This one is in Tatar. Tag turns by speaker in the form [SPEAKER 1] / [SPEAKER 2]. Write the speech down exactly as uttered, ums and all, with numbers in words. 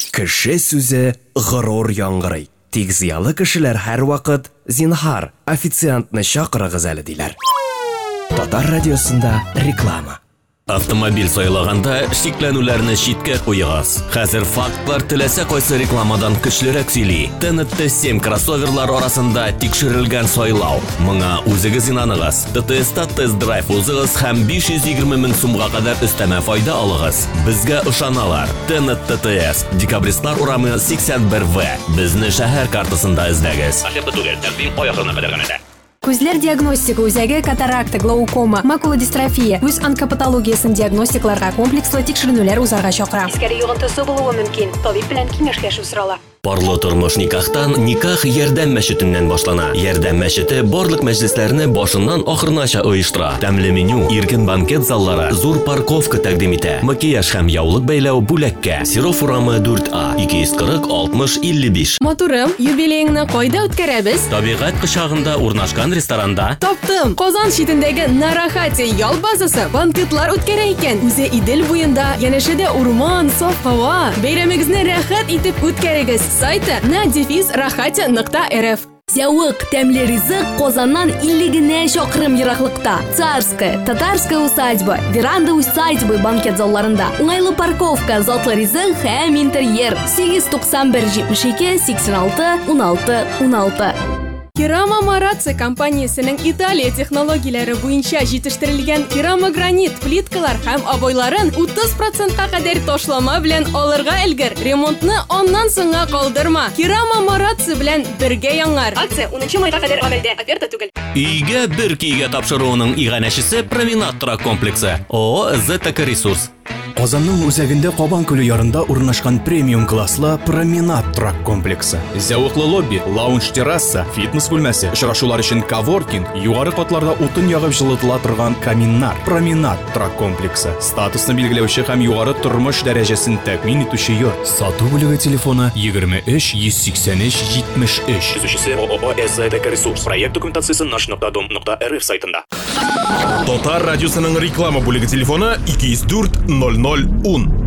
[SPEAKER 1] Кеше сүзе горур яңгырый. Тик зыялы кешеләр һәр вакыт зинһар, официантны чакырыгыз әле диләр. Татар радиосында реклама.
[SPEAKER 2] Автомобиль сайлаганда шикләнүләрне читкә куегыз. Хәзер фактлар теләсә кайсы рекламадан көчлерәк сөйли. Т Н Т семь кроссоверлар арасында тикшерелгән сайлау. Моңа үзегез инаныгыз. Т Т С-та тест-драйв узыгыз һәм биш йөз егерме мең сумга кадәр өстәмә файда алыгыз. Безгә ышаналар. Т Н Т Т С, Декабристлар урамы сиксән бер В. Безне шәһәр картасында эзләгез.
[SPEAKER 3] Ахырда түгел, тәкъдим аягына кадәр генә.
[SPEAKER 4] Күзләр диагностика үзәге катаракта, глаукома, макула дистрофия, үз онкопатологиясын диагностикларга комплекслы тикшеренүләр узарга чакыра. Искәре йогынтысы булуы мөмкин. Табиб белән киңәшләшү сорала.
[SPEAKER 2] Парлы тормыш никахтан никах ярдәм мәчетеннән башлана. Ярдәм мәчете барлык мәҗлесләрне башыннан ахырынача оештыра. Тәмле меню, иркен банкет заллары, зур парковка тәкъдим итә. Макияж һәм яулык бәйләү бүләккә. Серов урамы дүрт А, ике йөз кырык алтмыш илле биш.
[SPEAKER 4] Матурым, юбилейыңны кайда үткәрәбез?
[SPEAKER 2] Табигать кочагында урнашкан ресторанда.
[SPEAKER 4] Таптым. Казан шитендәге Нарахати ял базасы банкетлар үткәрә икән. Үзе Идел буенда, янәшәдә урман, саф һава. Бәйрәмегезне рәхәт итеп үткәрегез. Сайты на дефис рахати нокта эр эф.
[SPEAKER 5] Зәвык, тәмле ризык Казаннан илле генә чакрым ераклыкта. Царская, Татарская усадьба, веранда усадьбы банкет залларында. Уңайлы парковка, затлы ризык һәм интерьер. сигез туксан бер җитмеш ике сиксән алты уналты уналты.
[SPEAKER 4] Керама Маратцы компаниясының Италия технологияләре буенча җитештерелгән керамогранит плиткалар һәм абойларын утыз процентка кадәр ташлама белән алырга өлгер. Ремонтны аннан соңга калдырма. Керама Маратцы белән бергә яңар. Акция унынчы майга кадәр гамәлдә. Оферта түгел.
[SPEAKER 2] Өйгә бер көйгә тапшыруының иганәчесе Променад торак комплексы. ООО ЗТК Ресурс.
[SPEAKER 1] Казанның үзәгендә Кабан күле ярында урнашкан премиум класслы Променад торак комплексы.
[SPEAKER 6] Зәвыклы лобби, лаунж-терраса, фитнес бүлмәсе, очрашулар өчен коворкинг, югары катларда утын ягып җылытыла торган каминнар. Променад торак комплексы. Статусны билгеләүче һәм югары тормыш дәрәҗәсен тәэмин итүче йорт. Сату бүлеге телефоны егерме өч йөз сиксән өч җитмеш өч.
[SPEAKER 3] Төзүчесе ООО ЗТК Ресурс. Проект документациясе наш нокта дом нокта эр эф сайтында.
[SPEAKER 7] Татар радиосының реклама бүлеге телефоны ике йөз дүрт ноль ноль ун.